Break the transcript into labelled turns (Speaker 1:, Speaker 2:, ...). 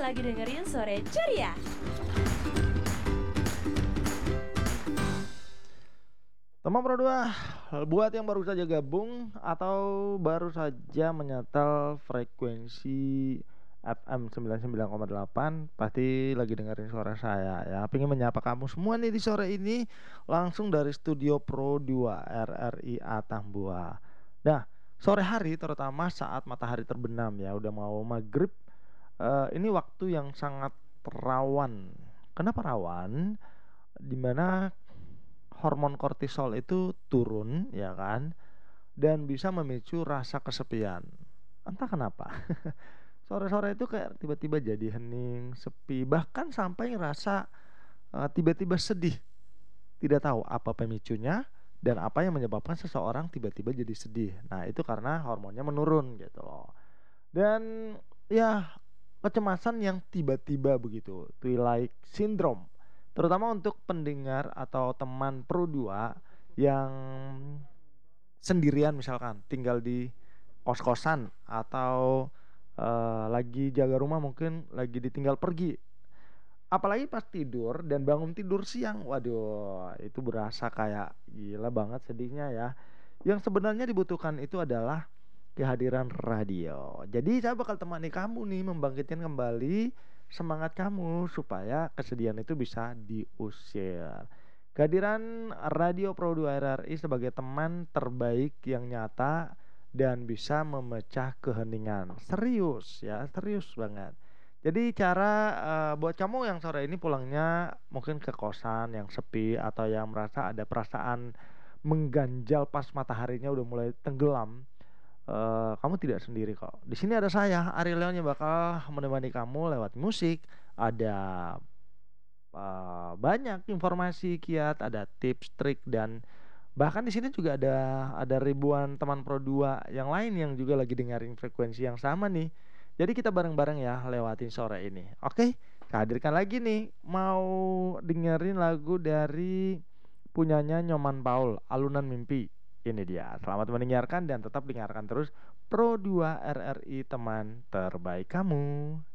Speaker 1: lagi dengerin Sore Ceria.
Speaker 2: Teman Pro 2, buat yang baru saja gabung atau baru saja menyetel frekuensi FM 99,8, pasti lagi dengerin suara saya ya. Pengen menyapa kamu semua nih di sore ini langsung dari studio Pro 2 RRI Atambua. Nah, sore hari terutama saat matahari terbenam ya, udah mau maghrib. Ini waktu yang sangat rawan. Kenapa rawan? Dimana hormon kortisol itu turun ya kan, dan bisa memicu rasa kesepian. Entah kenapa sore-sore itu kayak tiba-tiba jadi hening, sepi, bahkan sampai ngerasa tiba-tiba sedih. Tidak tahu apa pemicunya dan apa yang menyebabkan seseorang tiba-tiba jadi sedih. Nah itu karena hormonnya menurun gitu loh. Dan ya, kecemasan yang tiba-tiba begitu, twilight syndrome. Terutama untuk pendengar atau teman Pro 2 yang sendirian, misalkan tinggal di kos-kosan atau lagi jaga rumah, mungkin lagi ditinggal pergi. Apalagi pas tidur dan bangun tidur siang, waduh itu berasa kayak gila banget sedihnya ya. Yang sebenarnya dibutuhkan itu adalah kehadiran radio. Jadi saya bakal temani kamu nih, membangkitkan kembali semangat kamu supaya kesedihan itu bisa diusir. Kehadiran Radio Pro 2 RRI sebagai teman terbaik yang nyata dan bisa memecah keheningan. Serius ya, serius banget. Jadi cara buat kamu yang sore ini pulangnya mungkin ke kosan yang sepi atau yang merasa ada perasaan mengganjal pas mataharinya udah mulai tenggelam, kamu tidak sendiri kok. Di sini ada saya, Ari Leon, yang bakal menemani kamu lewat musik. Ada banyak informasi kiat, ada tips, trik, dan bahkan di sini juga ada ribuan teman Pro 2 yang lain yang juga lagi dengerin frekuensi yang sama nih. Jadi kita bareng-bareng ya lewatin sore ini. Oke, hadirkan lagi nih mau dengerin lagu dari punyanya Nyoman Paul, Alunan Mimpi. Ini dia. Selamat mendengarkan dan tetap dengarkan terus Pro 2 RRI, teman terbaik kamu.